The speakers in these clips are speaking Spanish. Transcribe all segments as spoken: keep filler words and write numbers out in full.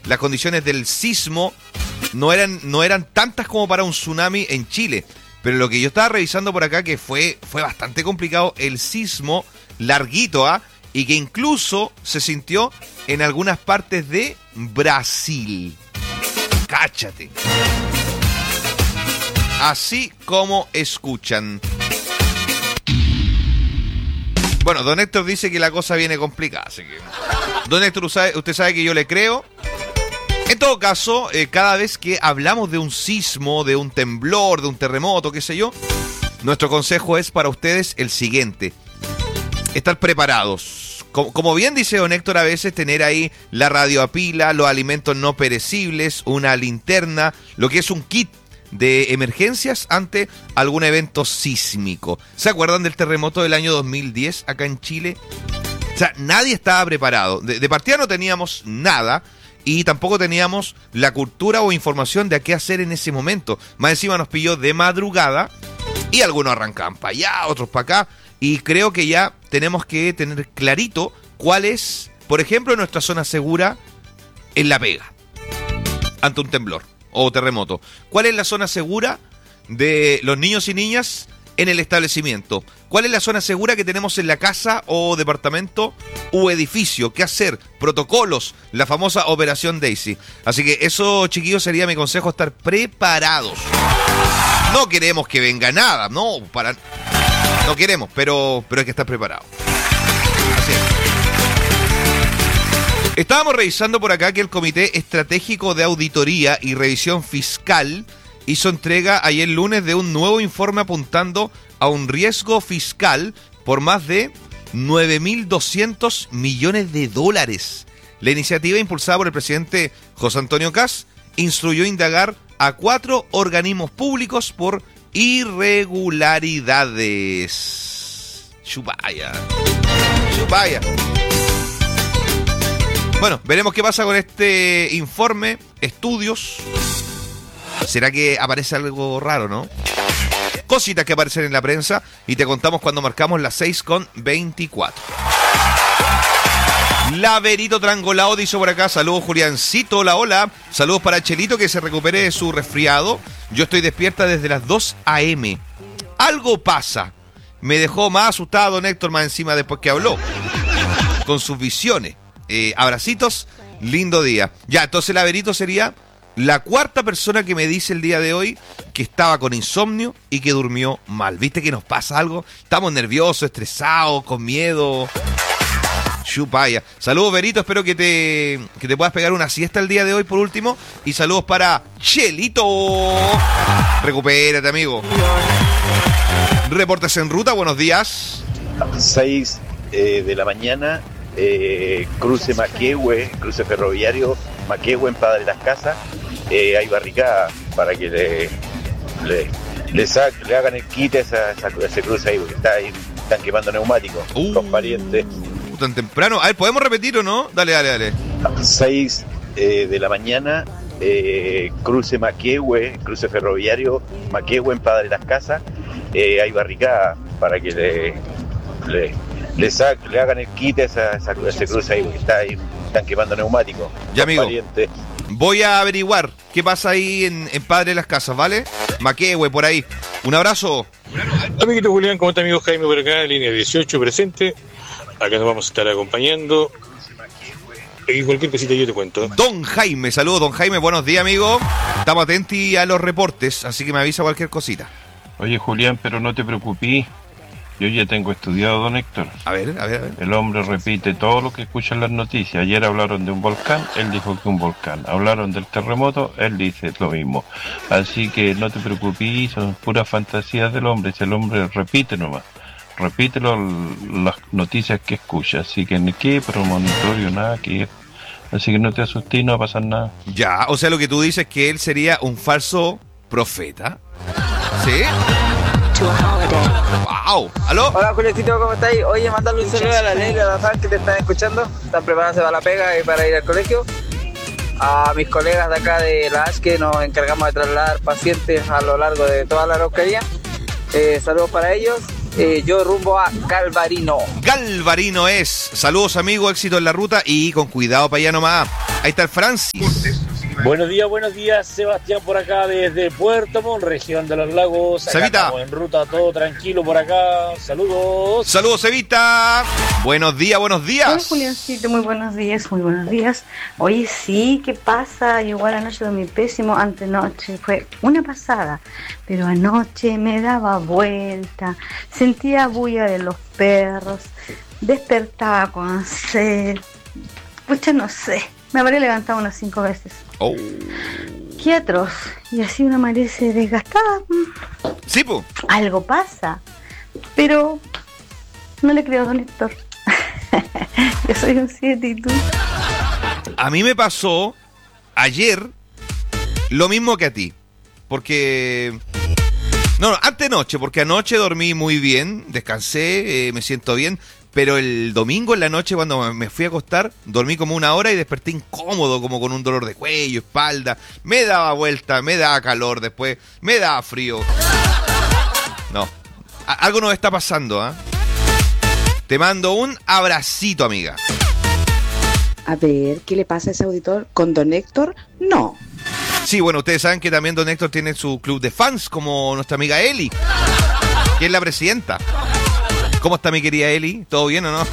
las condiciones del sismo no eran, no eran tantas como para un tsunami en Chile. Pero lo que yo estaba revisando por acá, que fue, fue bastante complicado, el sismo larguito, ¿ah? Y que incluso se sintió en algunas partes de Brasil. Cáchate. Así como escuchan. Bueno, don Héctor dice que la cosa viene complicada, así que... Don Héctor, usted sabe que yo le creo. En todo caso, eh, cada vez que hablamos de un sismo, de un temblor, de un terremoto, qué sé yo, nuestro consejo es para ustedes el siguiente. Estar preparados. Como, como bien dice don Héctor, a veces tener ahí la radio a pila, los alimentos no perecibles, una linterna, lo que es un kit de emergencias ante algún evento sísmico. ¿Se acuerdan del terremoto del año dos mil diez acá en Chile? O sea, nadie estaba preparado. De, de partida no teníamos nada y tampoco teníamos la cultura o información de a qué hacer en ese momento. Más encima nos pilló de madrugada y algunos arrancaban para allá, otros para acá. Y creo que ya tenemos que tener clarito cuál es, por ejemplo, nuestra zona segura en La Vega ante un temblor o terremoto. ¿Cuál es la zona segura de los niños y niñas en el establecimiento? ¿Cuál es la zona segura que tenemos en la casa o departamento u edificio? ¿Qué hacer? Protocolos, la famosa Operación Daisy. Así que eso, chiquillos, sería mi consejo, estar preparados. No queremos que venga nada, no, para... no queremos, pero, pero hay que estar preparados. Así es. Estábamos revisando por acá que el Comité Estratégico de Auditoría y Revisión Fiscal hizo entrega ayer lunes de un nuevo informe apuntando a un riesgo fiscal por más de nueve mil doscientos millones de dólares. La iniciativa, impulsada por el presidente José Antonio Kast, instruyó indagar a cuatro organismos públicos por irregularidades. Chupaya. Chupaya. Bueno, veremos qué pasa con este informe, estudios. ¿Será que aparece algo raro, no? Cositas que aparecen en la prensa y te contamos cuando marcamos las seis con veinticuatro. Laverito Trangolao dice por acá, saludos Juliancito, hola, hola. Saludos para Chelito, que se recupere de su resfriado. Yo estoy despierta desde las dos a eme. Algo pasa. Me dejó más asustado don Héctor más encima después que habló. Con sus visiones. Eh, abracitos, lindo día. Ya, entonces Laverito sería la cuarta persona que me dice el día de hoy que estaba con insomnio y que durmió mal. ¿Viste que nos pasa algo? Estamos nerviosos, estresados, con miedo. Chupaya. Saludos, Verito, espero que te, que te puedas pegar una siesta el día de hoy por último. Y saludos para Chelito. Recupérate, amigo. Reportes en ruta, buenos días. seis eh, de la mañana. Eh, cruce Maquehue, cruce ferroviario Maquehue en Padre Las Casas, eh, hay barricada para que le le, le, sa- le hagan el quite a esa, esa, ese cruce ahí, porque está ahí, están quemando neumáticos, uh, los parientes. Tan temprano, a ver, ¿podemos repetir o no? Dale, dale, dale. seis eh, de la mañana, eh, cruce Maquehue, cruce ferroviario Maquehue en Padre Las Casas, eh, hay barricada para que le le Le, sa- le hagan el quite a esa, esa, ese cruce ahí, porque está ahí, están quemando neumáticos. Ya, amigo, parientes. voy a averiguar qué pasa ahí en, en Padre Las Casas, ¿vale? Maquehue, por ahí. Un abrazo. Amiguito Julián, ¿cómo está amigo Jaime por acá? Línea dieciocho presente. Acá nos vamos a estar acompañando. Y cualquier cosita yo te cuento. Don Jaime, saludos, don Jaime, buenos días, amigo. Estamos atentos a los reportes, así que me avisa cualquier cosita. Oye, Julián, pero no te preocupes. Yo ya tengo estudiado, don Héctor. A ver, a ver, a ver. El hombre repite todo lo que escucha en las noticias. Ayer hablaron de un volcán, él dijo que un volcán. Hablaron del terremoto, él dice lo mismo. Así que no te preocupes, son puras fantasías del hombre. Si el hombre repite nomás, repite lo, las noticias que escucha. Así que ni qué premonitorio, nada que ir. Así que no te asustes, no va a pasar nada. Ya, o sea, lo que tú dices es que él sería un falso profeta. ¿Sí? ¡Wow! ¿Aló? Hola, Juliacito, ¿cómo estáis? Oye, mandale un saludo a la ley, a la F A R que te están escuchando. Están preparándose para la pega y para ir al colegio. A mis colegas de acá de la H que nos encargamos de trasladar pacientes a lo largo de toda la Araucanía. Eh, saludos para ellos. eh, yo rumbo a Galvarino. Galvarino es. Saludos, amigo, éxito en la ruta y con cuidado para allá nomás. Ahí está el Francis. Buenos días, buenos días, Sebastián por acá desde Puerto Montt, región de los lagos. Acá Cevita. estamos en ruta, todo tranquilo por acá. Saludos. Saludos, Cevita. Buenos días, buenos días. Hola, Juliancito, muy buenos días, muy buenos días. Oye, sí, ¿qué pasa? Igual anoche dormí pésimo, antenoche fue una pasada, pero anoche me daba vuelta, sentía bulla de los perros, despertaba con sed, pucha, no sé, me habré levantado unas cinco veces. Oh. Qué atroz, y así uno amanece desgastada. Sí, po. Algo pasa, pero no le creo a don Héctor. Yo soy un siete y tú. A mí me pasó ayer lo mismo que a ti. Porque... No, no, antenoche, porque anoche dormí muy bien, descansé, eh, me siento bien. Pero el domingo en la noche cuando me fui a acostar, dormí como una hora y desperté incómodo, como con un dolor de cuello, espalda. Me daba vuelta, me daba calor después, me daba frío. No, a- algo nos está pasando, ¿ah? ¿eh? Te mando un abracito, amiga. A ver, ¿qué le pasa a ese auditor? ¿Con don Héctor? No. Sí, bueno, ustedes saben que también don Héctor tiene su club de fans, como nuestra amiga Eli, que es la presidenta. ¿Cómo está mi querida Eli? ¿Todo bien o no?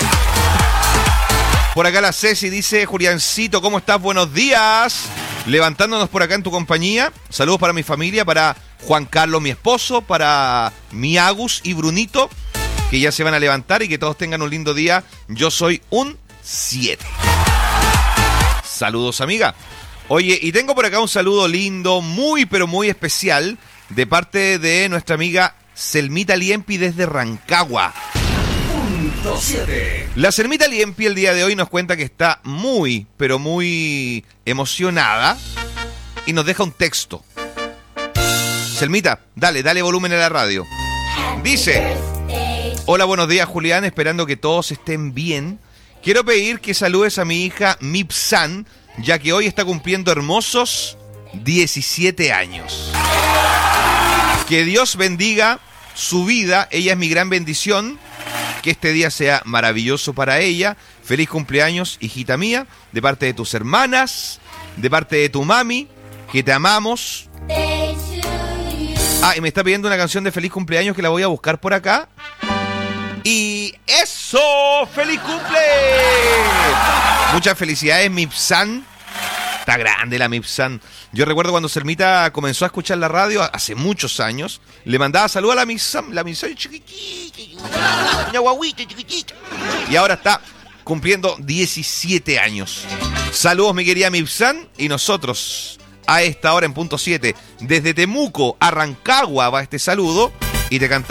Por acá la Ceci dice, Juliancito, ¿cómo estás? Buenos días. Levantándonos por acá en tu compañía. Saludos para mi familia, para Juan Carlos, mi esposo, para mi Agus y Brunito, que ya se van a levantar y que todos tengan un lindo día. Yo soy un siete. Saludos, amiga. Oye, y tengo por acá un saludo lindo, muy pero muy especial, de parte de nuestra amiga Selmita Liempi desde Rancagua. Punto siete. La Selmita Liempi el día de hoy nos cuenta que está muy, pero muy emocionada y nos deja un texto. Selmita, dale, dale volumen a la radio. Dice: hola, buenos días, Julián, esperando que todos estén bien. Quiero pedir que saludes a mi hija Mipsan, ya que hoy está cumpliendo hermosos diecisiete años. Que Dios bendiga su vida, ella es mi gran bendición. Que este día sea maravilloso para ella. Feliz cumpleaños, hijita mía, de parte de tus hermanas, de parte de tu mami, que te amamos. Ah, y me está pidiendo una canción de feliz cumpleaños que la voy a buscar por acá. Y eso, ¡feliz cumple! Muchas felicidades, Mipsan. Está grande la Mipsan. Yo recuerdo cuando Selmita comenzó a escuchar la radio hace muchos años, le mandaba saludos a la Mipsan, la Mipsan chiquitita, una guaguita chiquitita. Y ahora está cumpliendo diecisiete años. Saludos, mi querida Mipsan, y nosotros a esta hora en punto siete, desde Temuco a Rancagua va este saludo y te cantamos.